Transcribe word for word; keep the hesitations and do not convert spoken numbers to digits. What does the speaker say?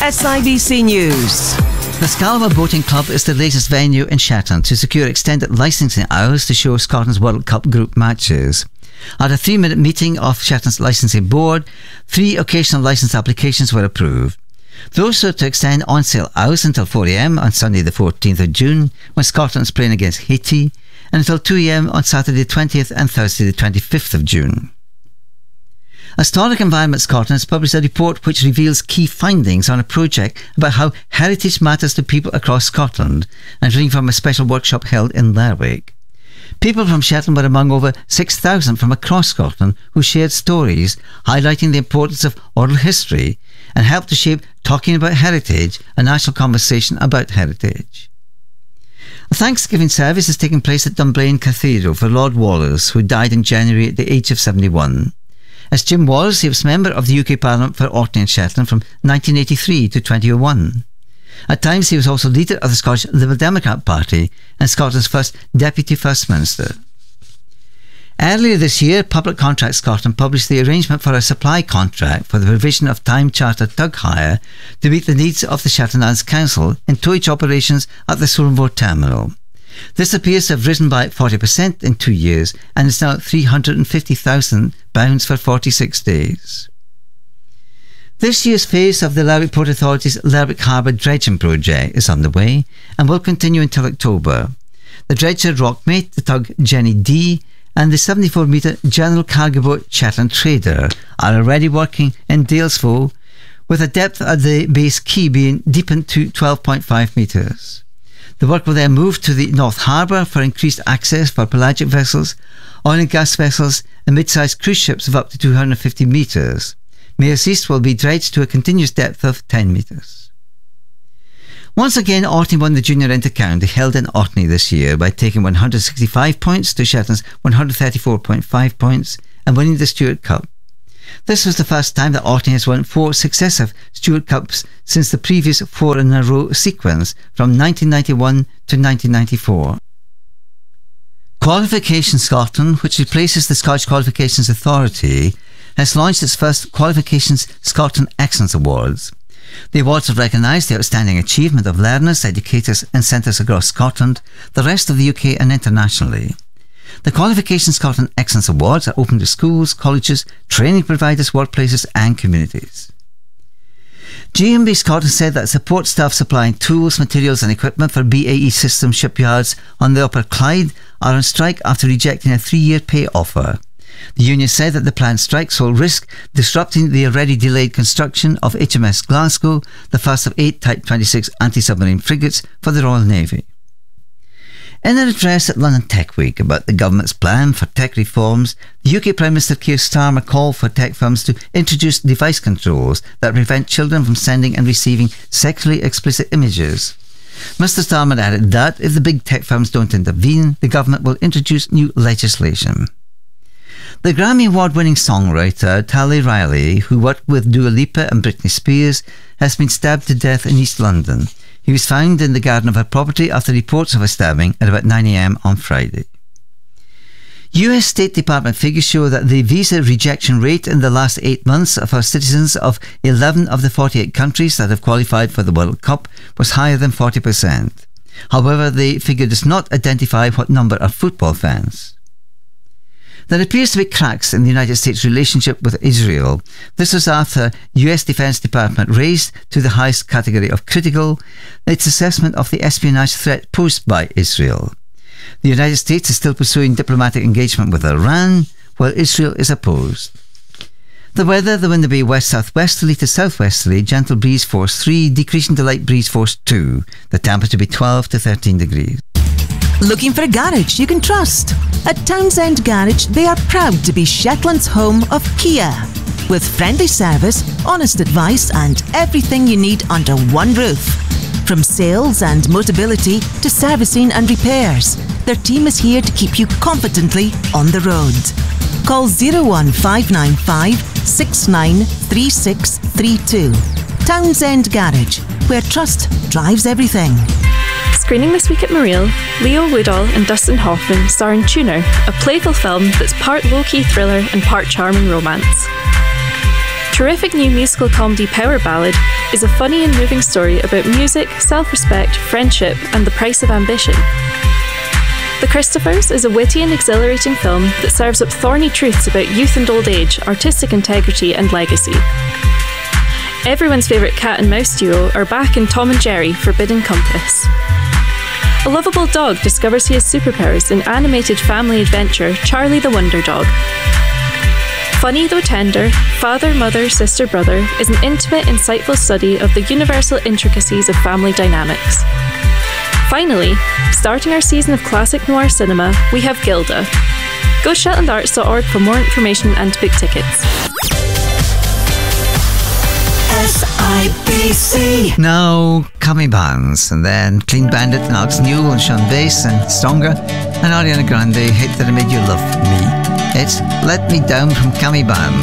S I B C News. The Scalva Boating Club is the latest venue in Shetland to secure extended licensing hours to show Scotland's World Cup group matches. At a three-minute meeting of Shetland's licensing board, three occasional licence applications were approved. Those are to extend on-sale hours until four a m on Sunday the fourteenth of June, when Scotland is playing against Haiti, and until two a m on Saturday the twentieth and Thursday the twenty-fifth of June. Historic Environment Scotland has published a report which reveals key findings on a project about how heritage matters to people across Scotland, and reading from a special workshop held in Lerwick. People from Shetland were among over six thousand from across Scotland who shared stories highlighting the importance of oral history and helped to shape Talking About Heritage, a national conversation about heritage. A Thanksgiving service is taking place at Dunblane Cathedral for Lord Wallace, who died in January at the age of seventy-one. As Jim Wallace, he was member of the U K Parliament for Orkney and Shetland from nineteen eighty-three to twenty oh one. At times he was also leader of the Scottish Liberal Democrat Party and Scotland's first Deputy First Minister. Earlier this year, Public Contract Scotland published the arrangement for a supply contract for the provision of time charter tug hire to meet the needs of the Shetland Islands Council in towage operations at the Sullenvohr terminal. This appears to have risen by forty percent in two years and is now three hundred fifty thousand pounds for forty-six days. This year's phase of the Lerwick Port Authority's Lerwick Harbour dredging project is underway and will continue until October. The dredger Rockmate, the tug Jenny D and the seventy-four metre general cargo boat Shetland Trader are already working in Dalesford, with a depth at the base quay being deepened to twelve point five metres. The work will then move to the North Harbour for increased access for pelagic vessels, oil and gas vessels and mid-sized cruise ships of up to two hundred fifty metres. Mayors East will be dredged to a continuous depth of ten metres. Once again, Orkney won the Junior Inter-County held in Orkney this year by taking one hundred sixty-five points to Shetland's one hundred thirty-four point five points and winning the Stewart Cup. This was the first time that Orkney has won four successive Stewart Cups since the previous four-in-a-row sequence from nineteen ninety-one to nineteen ninety-four. Qualifications Scotland, which replaces the Scottish Qualifications Authority, has launched its first Qualifications Scotland Excellence Awards. The awards have recognised the outstanding achievement of learners, educators and centres across Scotland, the rest of the U K and internationally. The Qualifications Scotland Excellence Awards are open to schools, colleges, training providers, workplaces and communities. G M B Scotland said that support staff supplying tools, materials and equipment for B A E Systems shipyards on the Upper Clyde are on strike after rejecting a three-year pay offer. The union said that the planned strikes will risk disrupting the already delayed construction of H M S Glasgow, the first of eight Type twenty-six anti-submarine frigates for the Royal Navy. In an address at London Tech Week about the government's plan for tech reforms, the U K Prime Minister Keir Starmer called for tech firms to introduce device controls that prevent children from sending and receiving sexually explicit images. Mister Starmer added that if the big tech firms don't intervene, the government will introduce new legislation. The Grammy Award-winning songwriter Tally Riley, who worked with Dua Lipa and Britney Spears, has been stabbed to death in East London. He was found in the garden of her property after reports of a stabbing at about nine a m on Friday. U S State Department figures show that the visa rejection rate in the last eight months of our citizens of eleven of the forty-eight countries that have qualified for the World Cup was higher than forty percent. However, the figure does not identify what number are football fans. There appears to be cracks in the United States' relationship with Israel. This was after U S Defense Department raised to the highest category of critical its assessment of the espionage threat posed by Israel. The United States is still pursuing diplomatic engagement with Iran, while Israel is opposed. The weather, the wind will be west-southwesterly to southwesterly, gentle breeze force three, decreasing to light breeze force two. The temperature will be twelve to thirteen degrees. Looking for a garage you can trust? At Townsend Garage, they are proud to be Shetland's home of Kia. With friendly service, honest advice and everything you need under one roof. From sales and mobility to servicing and repairs, their team is here to keep you confidently on the road. Call zero one five nine five, six nine three six three two. Townsend Garage, where trust drives everything. Screening this week at Mariel, Leo Woodall and Dustin Hoffman star in Tuner, a playful film that's part low-key thriller and part charming romance. terrific new musical comedy Power Ballad is a funny and moving story about music, self-respect, friendship, and the price of ambition. The Christophers is a witty and exhilarating film that serves up thorny truths about youth and old age, artistic integrity, and legacy. Everyone's favourite cat and mouse duo are back in Tom and Jerry Forbidden Compass. A lovable dog discovers he has superpowers in animated family adventure Charlie the Wonder Dog. Funny though tender, Father, Mother, Sister, Brother is an intimate, insightful study of the universal intricacies of family dynamics. Finally, starting our season of classic noir cinema, we have Gilda. Go shetland arts dot org for more information and to book tickets. S I B C. Now, Cummy Bands, and then Clean Bandit and Alex Newell and Sean Bass and Stronger, and Ariana Grande, Hate That I Made You Love Me. It's Let Me Down from Cummy Bands.